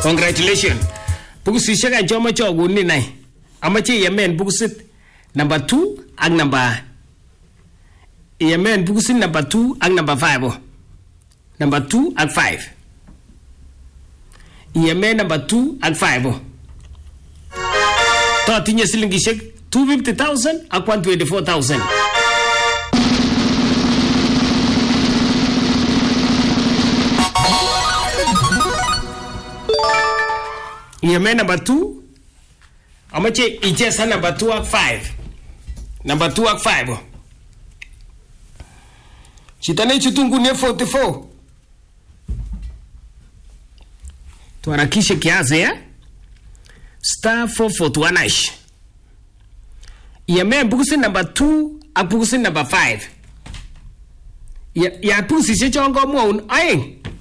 Congratulations. Bukusishek achome chokuni nai. Amache yemen bukusit number 2 ak number yemen bukusit number 2 ak number 5. Number 2 ak 5. Yemen number 2 ak 5. To tinye silingishek 250,000 ak 124,000. Yemen number 2. Amache ichesa number 2 ak 5. Number 2 ak 5. Chitane chutungu ne 44. Tuharakishe kiasi ya star 441 hash. Yemen bukusi number 2 ak bukusi number 5. Ya bukusi chongo mwa un aeng.